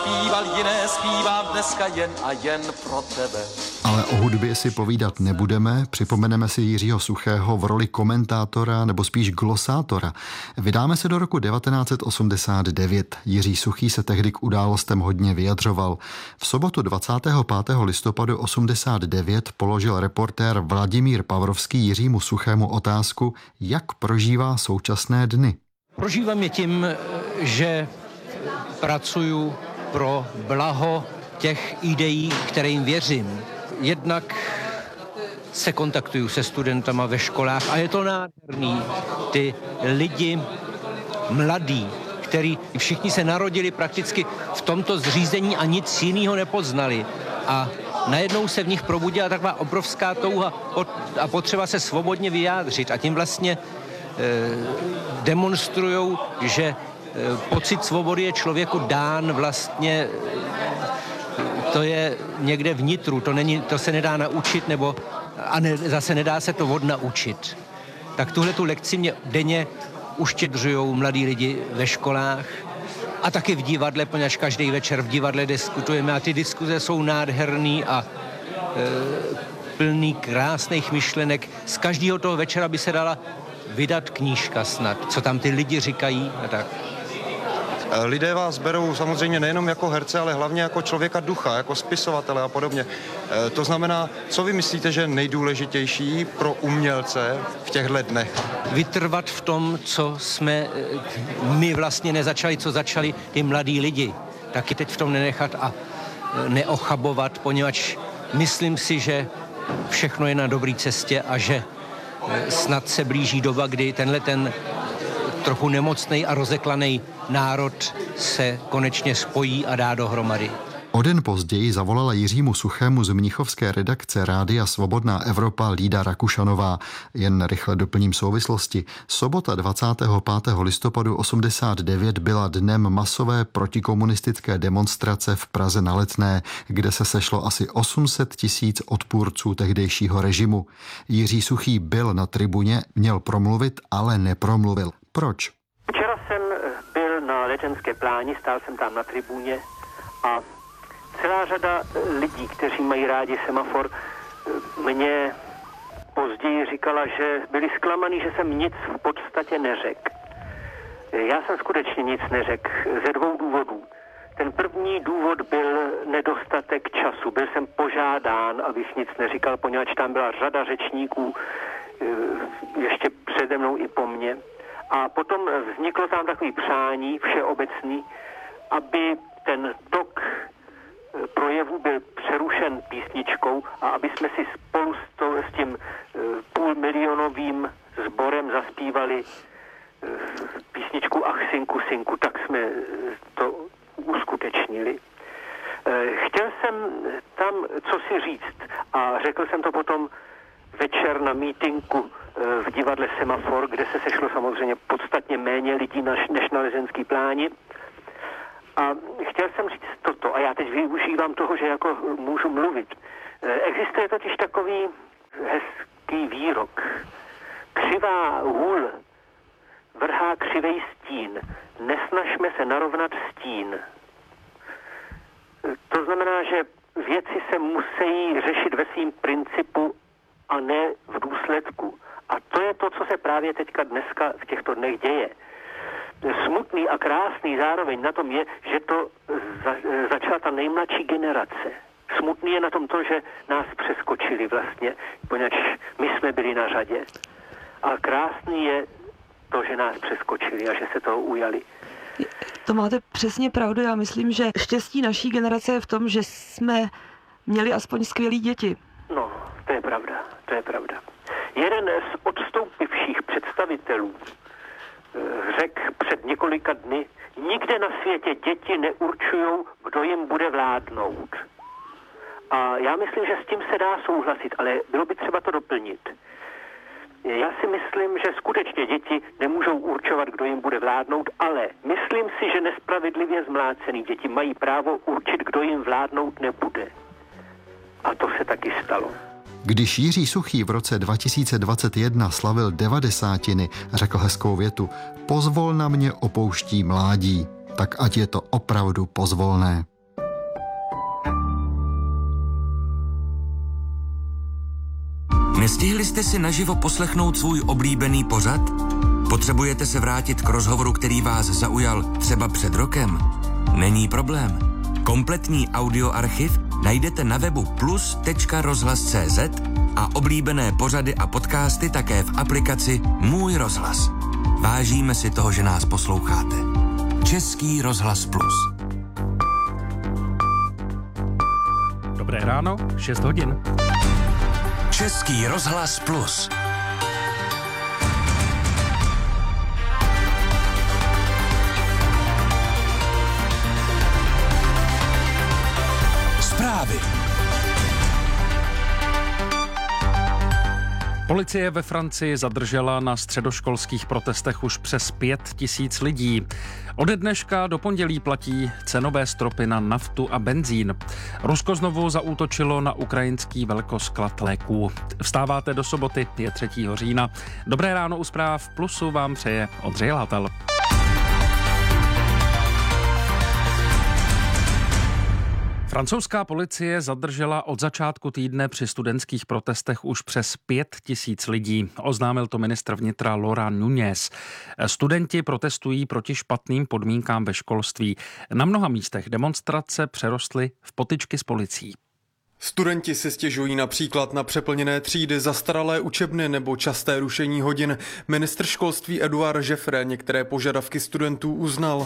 Zpíval jiné, zpívám dneska jen a jen pro tebe. Ale o hudbě si povídat nebudeme, připomeneme si Jiřího Suchého v roli komentátora nebo spíš glosátora. Vydáme se do roku 1989. Jiří Suchý se tehdy k událostem hodně vyjadřoval. V sobotu 25. listopadu 89 položil reportér Vladimír Pavrovský Jiřímu Suchému otázku, jak prožívá současné dny. Prožívám je tím, že pracuju pro blaho těch ideí, kterým věřím. Jednak se kontaktuju se studentama ve školách a je to nádherný. Ty lidi mladí, který všichni se narodili prakticky v tomto zřízení a nic jiného nepoznali. A najednou se v nich probudila taková obrovská touha a potřeba se svobodně vyjádřit. A tím vlastně demonstrujou, že pocit svobody je člověku dán vlastně, to je někde vnitru, to se nedá naučit, zase nedá se to odnaučit. Tak tuhletu lekci mě denně uštědřujou mladí lidi ve školách a taky v divadle, poněvadž každý večer v divadle diskutujeme a ty diskuze jsou nádherný a plný krásných myšlenek. Z každého toho večera by se dala vydat knížka snad, co tam ty lidi říkají a tak. Lidé vás berou samozřejmě nejenom jako herce, ale hlavně jako člověka ducha, jako spisovatele a podobně. To znamená, co vy myslíte, že je nejdůležitější pro umělce v těchto dnech? Vytrvat v tom, co jsme my vlastně nezačali, co začali ty mladí lidi. Taky teď v tom nenechat a neochabovat, poněvadž myslím si, že všechno je na dobré cestě a že snad se blíží doba, kdy ten trochu nemocnej a rozeklaný národ se konečně spojí a dá dohromady. O den později zavolala Jiřímu Suchému z mnichovské redakce Rádia Svobodná Evropa Lída Rakušanová. Jen rychle doplním souvislosti. Sobota 25. listopadu 89 byla dnem masové protikomunistické demonstrace v Praze na Letné, kde se sešlo asi 800 000 odpůrců tehdejšího režimu. Jiří Suchý byl na tribuně, měl promluvit, ale nepromluvil. Proč? Včera jsem byl na Letenské pláni, stál jsem tam na tribuně a celá řada lidí, kteří mají rádi semafor, mě později říkala, že byli zklamaní, že jsem nic v podstatě neřekl. Já jsem skutečně nic neřekl ze dvou důvodů. Ten první důvod byl nedostatek času. Byl jsem požádán, abych nic neříkal, poněvadž tam byla řada řečníků ještě přede mnou i po mně. A potom vzniklo tam takový přání všeobecný, aby ten tok projevu byl přerušen písničkou a aby jsme si spolu s tím půlmilionovým sborem zaspívali písničku Ach, synku, synku. Tak jsme to uskutečnili. Chtěl jsem tam co si říct a řekl jsem to potom večer na mítinku v divadle Semafor, kde se sešlo samozřejmě podstatně méně lidí než na Letenský pláni. A chtěl jsem říct toto, a já teď využívám toho, že jako můžu mluvit. Existuje totiž takový hezký výrok. Křivá hůl vrhá křivej stín. Nesnažme se narovnat stín. To znamená, že věci se musí řešit ve svým principu a ne v důsledku. A to je to, co se právě teďka dneska v těchto dnech děje. Smutný a krásný zároveň na tom je, že to začala ta nejmladší generace. Smutný je na tom to, že nás přeskočili vlastně, poněvadž my jsme byli na řadě. A krásný je to, že nás přeskočili a že se toho ujali. To máte přesně pravdu. Já myslím, že štěstí naší generace je v tom, že jsme měli aspoň skvělý děti. No, to je pravda, to je pravda. Jeden z odstoupivších představitelů řekl před několika dny, nikde na světě děti neurčujou, kdo jim bude vládnout. A já myslím, že s tím se dá souhlasit, ale bylo by třeba to doplnit. Já si myslím, že skutečně děti nemůžou určovat, kdo jim bude vládnout, ale myslím si, že nespravedlivě zmlácený děti mají právo určit, kdo jim vládnout nebude. A to se taky stalo. Když Jiří Suchý v roce 2021 slavil 90, řekl hezkou větu: pozvolna mě opouští mládí, tak ať je to opravdu pozvolné. Nestihli jste si naživo poslechnout svůj oblíbený pořad? Potřebujete se vrátit k rozhovoru, který vás zaujal třeba před rokem? Není problém. Kompletní audioarchiv najdete na webu plus.rozhlas.cz a oblíbené pořady a podcasty také v aplikaci Můj rozhlas. Vážíme si toho, že nás posloucháte. Český rozhlas Plus. Dobré ráno, 6 hodin. Český rozhlas Plus. Zprávy. Policie ve Francii zadržela na středoškolských protestech už přes 5 000 lidí. Ode dneška do pondělí platí cenové stropy na naftu a benzín. Rusko znovu zaútočilo na ukrajinský velkosklad léků. Vstáváte do soboty, je 3. října. Dobré ráno u zpráv Plusu vám přeje Ondřej Látel. Francouzská policie zadržela od začátku týdne při studentských protestech už přes 5 000 lidí. Oznámil to ministr vnitra Laurent Nunez. Studenti protestují proti špatným podmínkám ve školství. Na mnoha místech demonstrace přerostly v potyčky s policií. Studenti si stěžují například na přeplněné třídy, zastaralé učebny nebo časté rušení hodin. Ministr školství Édouard Jeffrey některé požadavky studentů uznal.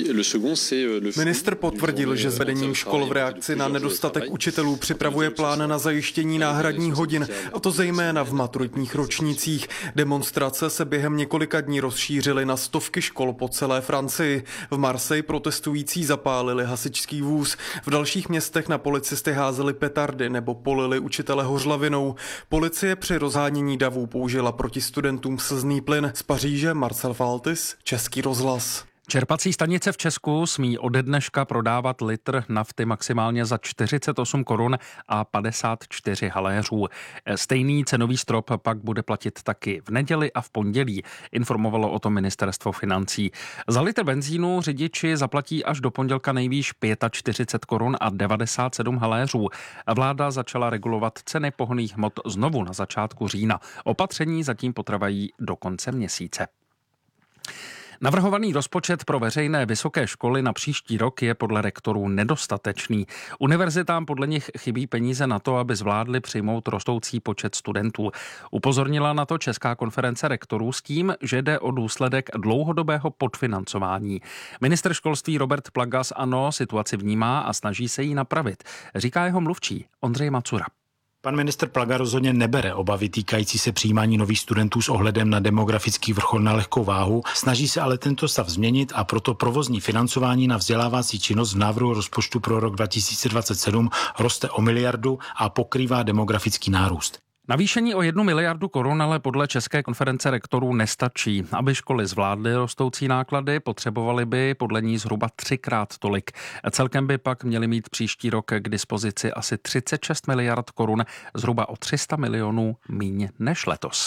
Ministr potvrdil, že s vedením škol v reakci na nedostatek učitelů připravuje plán na zajištění náhradních hodin, a to zejména v maturitních ročnících. Demonstrace se během několika dní rozšířily na stovky škol po celé Francii. V Marseille protestující zapálili hasičský vůz. V dalších městech na policisty házeli petardy nebo polili učitele hořlavinou. Policie při rozhánění davů použila proti studentům slzný plyn. Z Paříže Marcel Faltis, Český rozhlas. Čerpací stanice v Česku smí ode dneška prodávat litr nafty maximálně za 48 korun a 54 haléřů. Stejný cenový strop pak bude platit taky v neděli a v pondělí, informovalo o tom ministerstvo financí. Za litr benzínu řidiči zaplatí až do pondělka nejvýš 45 korun a 97 haléřů. Vláda začala regulovat ceny pohonných hmot znovu na začátku října. Opatření zatím potrvají do konce měsíce. Navrhovaný rozpočet pro veřejné vysoké školy na příští rok je podle rektorů nedostatečný. Univerzitám podle nich chybí peníze na to, aby zvládli přijmout rostoucí počet studentů. Upozornila na to Česká konference rektorů s tím, že jde o důsledek dlouhodobého podfinancování. Ministr školství Robert Plaga z ANO situaci vnímá a snaží se jí napravit, říká jeho mluvčí Ondřej Macura. Pan ministr Plaga rozhodně nebere obavy týkající se přijímání nových studentů s ohledem na demografický vrchol na lehkou váhu, snaží se ale tento stav změnit a proto provozní financování na vzdělávací činnost v návrhu rozpočtu pro rok 2027 roste o 1 miliardu a pokrývá demografický nárůst. Navýšení o 1 miliardu korun ale podle České konference rektorů nestačí. Aby školy zvládly rostoucí náklady, potřebovaly by podle ní zhruba 3x tolik. Celkem by pak měly mít příští rok k dispozici asi 36 miliard korun, zhruba o 300 milionů míň než letos.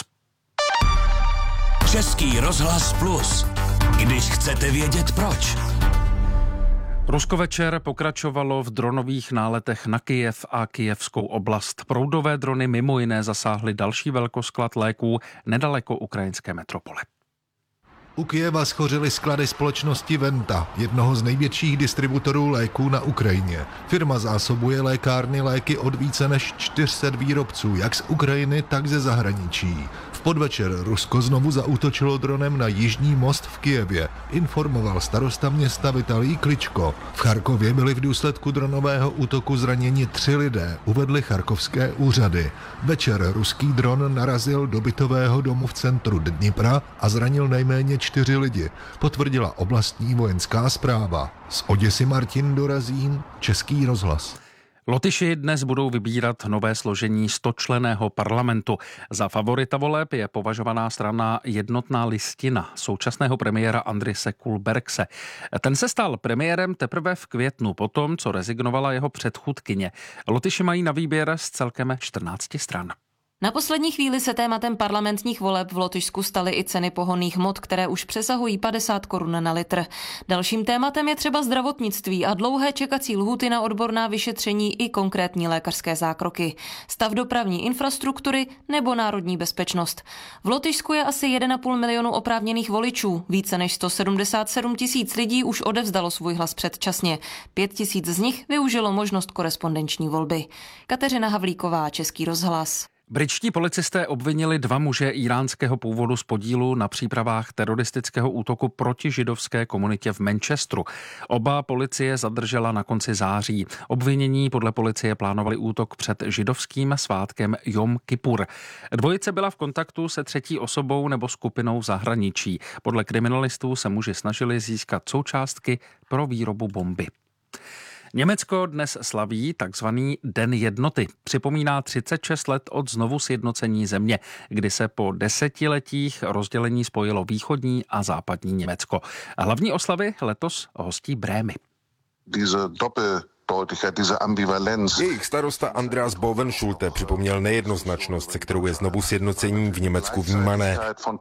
Český rozhlas Plus. Když chcete vědět proč. Rusko večer pokračovalo v dronových náletech na Kyjev a kyjevskou oblast. Proudové drony mimo jiné zasáhly další velkosklad léků nedaleko ukrajinské metropole. U Kyjeva schořily sklady společnosti Venta, jednoho z největších distributorů léků na Ukrajině. Firma zásobuje lékárny léky od více než 400 výrobců, jak z Ukrajiny, tak ze zahraničí. V podvečer Rusko znovu zaútočilo dronem na Jižní most v Kyjevě, informoval starosta města Vitalij Kličko. V Charkově byli v důsledku dronového útoku zraněni 3 lidé, uvedly charkovské úřady. Večer ruský dron narazil do bytového domu v centru Dnipra a zranil nejméně 4 lidi, potvrdila oblastní vojenská správa. Z Oděsy Martin Dorazín, Český rozhlas. Lotyši dnes budou vybírat nové složení 100členného parlamentu. Za favorita voleb je považovaná strana Jednotná listina současného premiéra Andrise Kulbergse. Ten se stal premiérem teprve v květnu, potom co rezignovala jeho předchůdkyně. Lotyši mají na výběr z celkem 14 stran. Na poslední chvíli se tématem parlamentních voleb v Lotyšsku staly i ceny pohonných hmot, které už přesahují 50 korun na litr. Dalším tématem je třeba zdravotnictví a dlouhé čekací lhůty na odborná vyšetření i konkrétní lékařské zákroky. Stav dopravní infrastruktury nebo národní bezpečnost. V Lotyšsku je asi 1,5 milionu oprávněných voličů. Více než 177 000 lidí už odevzdalo svůj hlas předčasně. 5 000 z nich využilo možnost korespondenční volby. Kateřina Havlíková, Český rozhlas. Britští policisté obvinili 2 muže iránského původu z podílu na přípravách teroristického útoku proti židovské komunitě v Manchesteru. Oba policie zadržela na konci září. Obvinění podle policie plánovali útok před židovským svátkem Jom Kippur. Dvojice byla v kontaktu se třetí osobou nebo skupinou v zahraničí. Podle kriminalistů se muži snažili získat součástky pro výrobu bomby. Německo dnes slaví takzvaný Den jednoty. Připomíná 36 let od znovu sjednocení země, kdy se po desetiletích rozdělení spojilo východní a západní Německo. Hlavní oslavy letos hostí Brémy. Jejich starosta Andreas Bovenschulte připomněl nejednoznačnost, se kterou je znovu sjednocení v Německu vnímané.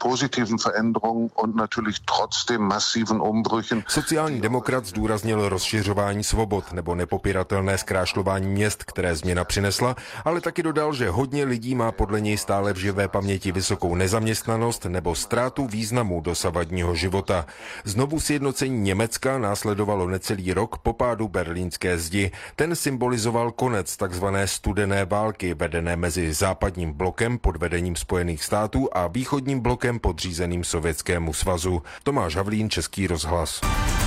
Sociální demokrat zdůraznil rozšiřování svobod nebo nepopiratelné zkrášlování měst, které změna přinesla, ale taky dodal, že hodně lidí má podle něj stále v živé paměti vysokou nezaměstnanost nebo ztrátu významu dosavadního života. Znovu sjednocení Německa následovalo necelý rok po pádu berlínské zdi. Ten symbolizoval konec takzvané studené války vedené mezi západním blokem pod vedením Spojených států a východním blokem podřízeným Sovětskému svazu. Tomáš Havlín, Český rozhlas.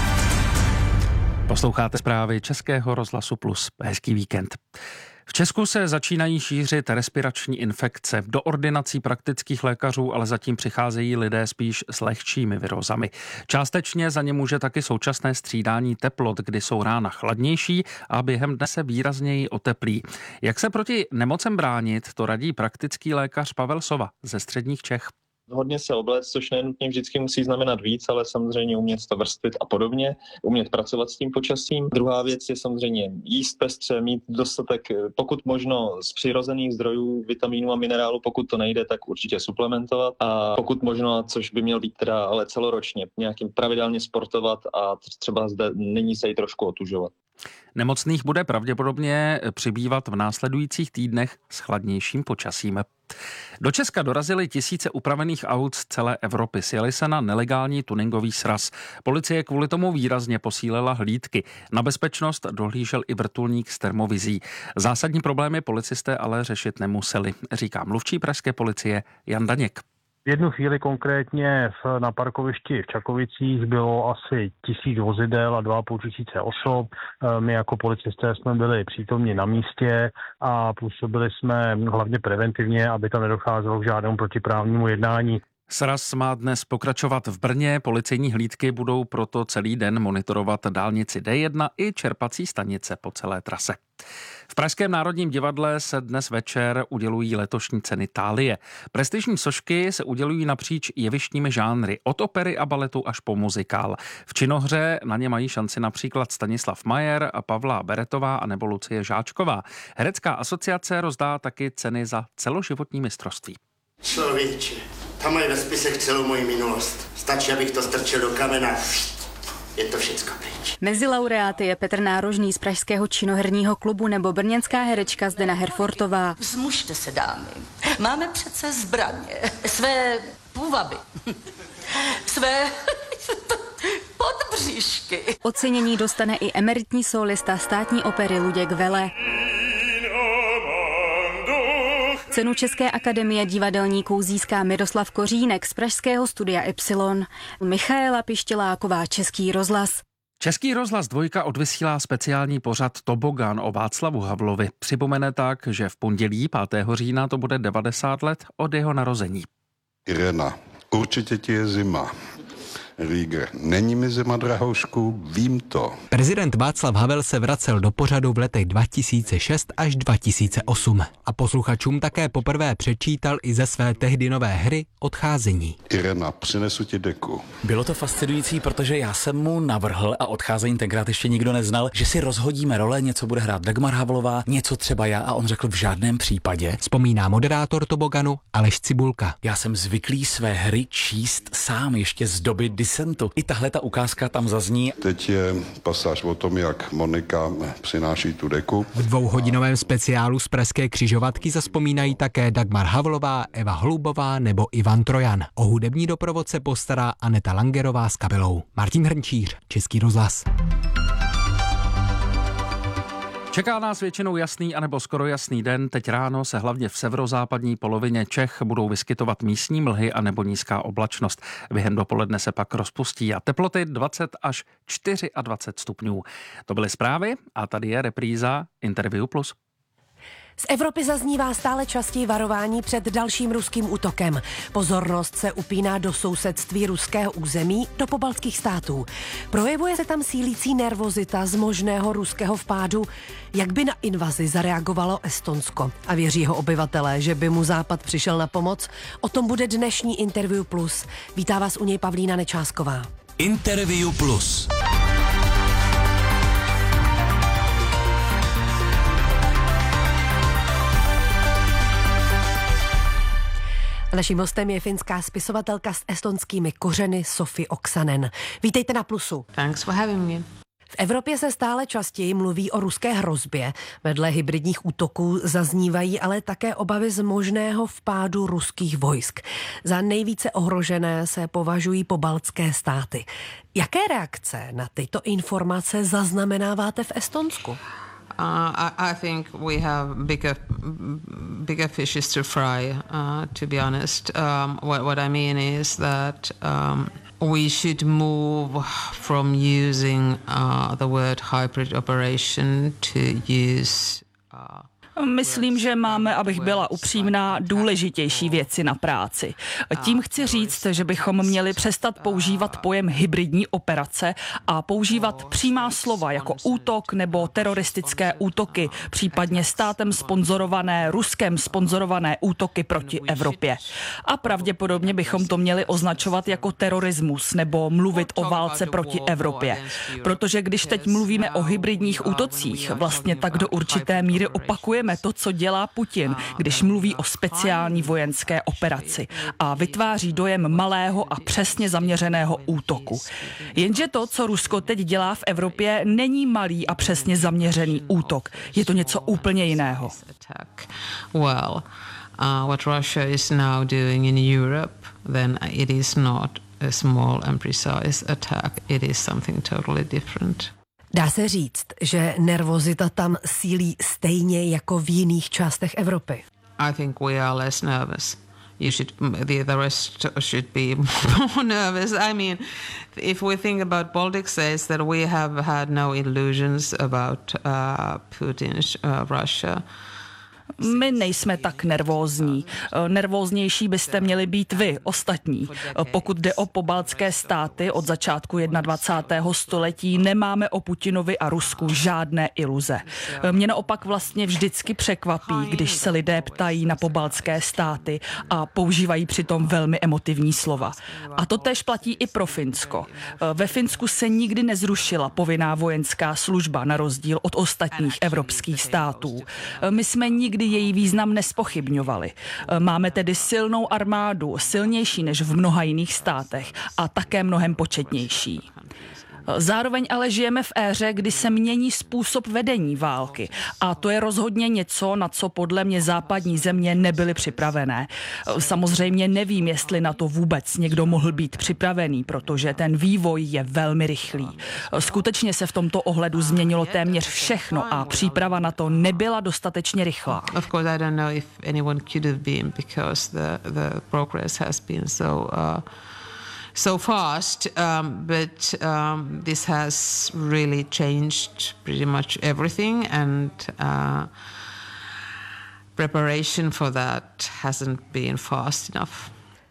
Posloucháte zprávy Českého rozhlasu Plus. Hezký víkend. V Česku se začínají šířit respirační infekce. Do ordinací praktických lékařů ale zatím přicházejí lidé spíš s lehčími virózami. Částečně za ně může taky současné střídání teplot, kdy jsou rána chladnější a během dne se výrazněji oteplí. Jak se proti nemocem bránit, to radí praktický lékař Pavel Sova ze středních Čech. Hodně se obléct, což nenutně vždycky musí znamenat víc, ale samozřejmě umět to vrstvit a podobně, umět pracovat s tím počasím. Druhá věc je samozřejmě jíst pestře, mít dostatek, pokud možno z přirozených zdrojů vitamínů a minerálů, pokud to nejde, tak určitě suplementovat a pokud možno, což by měl být teda ale celoročně, nějakým pravidelně sportovat a třeba zde nyní se i trošku otužovat. Nemocných bude pravděpodobně přibývat v následujících týdnech s chladnějším počasím. Do Česka dorazily tisíce upravených aut z celé Evropy. Sjeli se na nelegální tuningový sraz. Policie kvůli tomu výrazně posílila hlídky. Na bezpečnost dohlížel i vrtulník s termovizí. Zásadní problémy policisté ale řešit nemuseli, říká mluvčí pražské policie Jan Daněk. V jednu chvíli konkrétně na parkovišti v Čakovicích bylo asi 1000 vozidel a 2500 osob. My jako policisté jsme byli přítomni na místě a působili jsme hlavně preventivně, aby tam nedocházelo k žádnému protiprávnímu jednání. Sraz má dnes pokračovat v Brně. Policejní hlídky budou proto celý den monitorovat dálnici D1 i čerpací stanice po celé trase. V Pražském národním divadle se dnes večer udělují letošní ceny Thálie. Prestižní sošky se udělují napříč jevištními žánry, od opery a baletu až po muzikál. V činohře na ně mají šanci například Stanislav Majer, Pavla Beretová a nebo Lucie Žáčková. Herecká asociace rozdá taky ceny za celoživotní mistrovství. Člověče, tam mají ve spisech celou moji minulost. Stačí, abych to strčil do kamena. Je to všecko pryč. Mezi laureáty je Petr Nárožný z pražského činoherního klubu nebo brněnská herečka Zdena Herfortová. Vzmužte se, dámy. Máme přece zbraně. Své půvaby. Své podbříšky. Ocenění dostane i emeritní solista státní opery Luděk Vele. Cenu České akademie divadelníků získá Miroslav Kořínek z pražského studia Y. Michaela Pištěláková, Český rozhlas. Český rozhlas 2 odvysílá speciální pořad Tobogan o Václavu Havlovi. Připomene tak, že v pondělí 5. října to bude 90 let od jeho narození. Irena, určitě ti je zima. Rieger není mezi Drahoušku, vím to. Prezident Václav Havel se vracel do pořadu v letech 2006 až 2008 a posluchačům také poprvé přečítal i ze své tehdy nové hry Odcházení. Irena, přinesu ti deku. Bylo to fascinující, protože já jsem mu navrhl, a Odcházení tenkrát ještě nikdo neznal, že si rozhodíme role, něco bude hrát Dagmar Havlová, něco třeba já, a on řekl v žádném případě. Vzpomíná moderátor Toboganu Aleš Cibulka. Já jsem zvyklý své hry číst sám ještě z doby disentu. I tahle ta ukázka tam zazní. Teď je pasáž o tom, jak Monika přináší tu deku. V dvouhodinovém speciálu z Pražské křižovatky zazpomínají také Dagmar Havlová, Eva Holubová nebo Ivan Trojan. O hudební doprovod se postará Aneta Langerová s kapelou. Martin Hrnčíř, Český rozhlas. Čeká nás většinou jasný anebo skoro jasný den. Teď ráno se hlavně v severozápadní polovině Čech budou vyskytovat místní mlhy anebo nízká oblačnost. Během dopoledne se pak rozpustí a teploty 20 až 24 stupňů. To byly zprávy a tady je repríza Interview Plus. Z Evropy zaznívá stále častěji varování před dalším ruským útokem. Pozornost se upíná do sousedství ruského území, do pobaltských států. Projevuje se tam sílící nervozita z možného ruského vpádu. Jak by na invazi zareagovalo Estonsko? A věří ho obyvatelé, že by mu Západ přišel na pomoc? O tom bude dnešní Interview Plus. Vítá vás u něj Pavlína Nečásková. Interview Plus. Naším hostem je finská spisovatelka s estonskými kořeny Sofi Oksanen. Vítejte na Plusu. Thanks for having me. V Evropě se stále častěji mluví o ruské hrozbě. Vedle hybridních útoků zaznívají ale také obavy z možného vpádu ruských vojsk. Za nejvíce ohrožené se považují pobaltské státy. Jaké reakce na tyto informace zaznamenáváte v Estonsku? I think we have bigger fishes to fry, to be honest. What I mean is that we should move from using the word hybrid operation to use Myslím, že máme, abych byla upřímná, důležitější věci na práci. Tím chci říct, že bychom měli přestat používat pojem hybridní operace a používat přímá slova jako útok nebo teroristické útoky, případně státem sponzorované, Ruskem sponzorované útoky proti Evropě. A pravděpodobně bychom to měli označovat jako terorismus nebo mluvit o válce proti Evropě. Protože když teď mluvíme o hybridních útocích, vlastně tak do určité míry opakujeme to, co dělá Putin, když mluví o speciální vojenské operaci a vytváří dojem malého a přesně zaměřeného útoku. Jenže to, co Rusko teď dělá v Evropě, není malý a přesně zaměřený útok. Je to něco úplně jiného. What Russia is now doing in Europe, then it is not a small and precise attack. It is something totally different. Dá se říct, že nervozita tam sílí stejně jako v jiných částech Evropy. I think we are less nervous. The rest should be more nervous. I mean, if we think about Baltic states, that we have had no illusions about Putin's Russia. My nejsme tak nervózní. Nervóznější byste měli být vy, ostatní. Pokud jde o pobaltské státy, od začátku 21. století nemáme o Putinovi a Rusku žádné iluze. Mě naopak vlastně vždycky překvapí, když se lidé ptají na pobaltské státy a používají přitom velmi emotivní slova. A to též platí i pro Finsko. Ve Finsku se nikdy nezrušila povinná vojenská služba, na rozdíl od ostatních evropských států. My jsme nikdy její význam nespochybňovali. Máme tedy silnou armádu, silnější než v mnoha jiných státech a také mnohem početnější. Zároveň ale žijeme v éře, kdy se mění způsob vedení války. A to je rozhodně něco, na co podle mě západní země nebyly připravené. Samozřejmě nevím, jestli na to vůbec někdo mohl být připravený, protože ten vývoj je velmi rychlý. Skutečně se v tomto ohledu změnilo téměř všechno a příprava na to nebyla dostatečně rychlá. Of course, I don't know if anyone could have been, because the progress has been so fast, but this has really changed pretty much everything, and preparation for that hasn't been fast enough.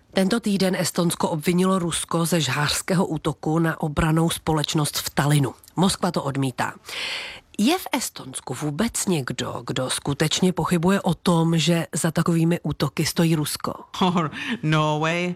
Tento týden Estonsko obvinilo Rusko ze žhářského útoku na obrannou společnost v Tallinnu. Moskva to odmítá. Je v Estonsku vůbec někdo, kdo skutečně pochybuje o tom, že za takovými útoky stojí Rusko? No way.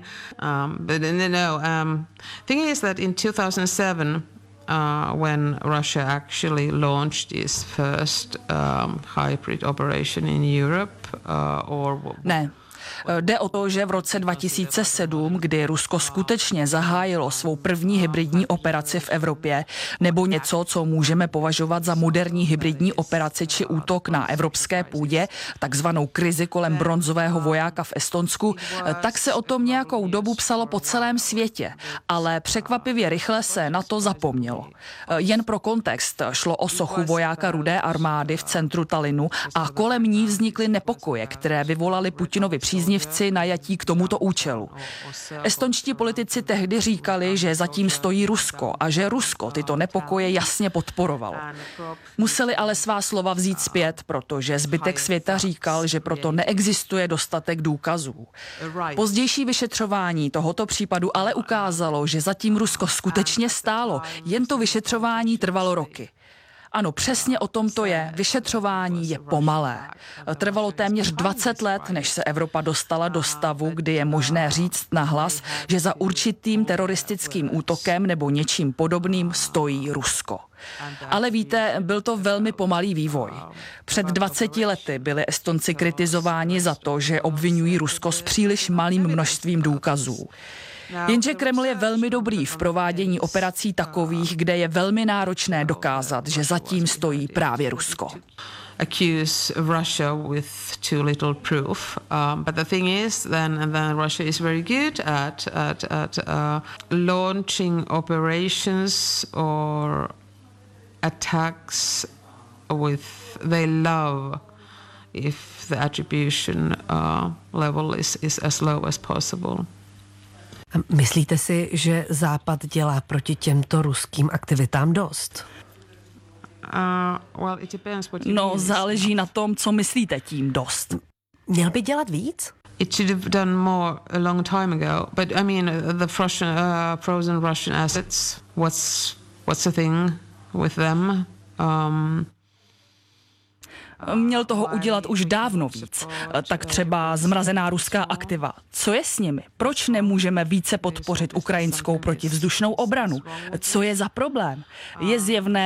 Thing is that in 2007, when Russia actually launched its first hybrid operation in Europe, Ne. Jde o to, že v roce 2007, kdy Rusko skutečně zahájilo svou první hybridní operaci v Evropě, nebo něco, co můžeme považovat za moderní hybridní operaci či útok na evropské půdě, takzvanou krizi kolem bronzového vojáka v Estonsku, tak se o tom nějakou dobu psalo po celém světě, ale překvapivě rychle se na to zapomnělo. Jen pro kontext, šlo o sochu vojáka Rudé armády v centru Tallinnu a kolem ní vznikly nepokoje, které vyvolaly Putinovi příznivci najatí k tomuto účelu. Estonští politici tehdy říkali, že zatím stojí Rusko a že Rusko tyto nepokoje jasně podporovalo. Museli ale svá slova vzít zpět, protože zbytek světa říkal, že proto neexistuje dostatek důkazů. Pozdější vyšetřování tohoto případu ale ukázalo, že zatím Rusko skutečně stálo, jen to vyšetřování trvalo roky. Ano, přesně o tom to je. Vyšetřování je pomalé. Trvalo téměř 20 let, než se Evropa dostala do stavu, kdy je možné říct nahlas, že za určitým teroristickým útokem nebo něčím podobným stojí Rusko. Ale víte, byl to velmi pomalý vývoj. Před 20 lety byli Estonci kritizováni za to, že obvinují Rusko s příliš malým množstvím důkazů. Jenže Kreml je velmi dobrý v provádění operací takových, kde je velmi náročné dokázat, že zatím stojí právě Rusko. Accuse Russia with too little proof, but the thing is, then Russia is very good at launching operations or attacks with they love if the attribution level is as low as possible. Myslíte si, že Západ dělá proti těmto ruským aktivitám dost? No, záleží na tom, co myslíte tím dost. Měl by dělat víc? It should have done more a long time ago. But I mean, the frozen Russian assets. What's the thing with them? Měl toho udělat už dávno víc. Tak třeba zmrazená ruská aktiva. Co je s nimi? Proč nemůžeme více podpořit ukrajinskou protivzdušnou obranu? Co je za problém? Je zjevné,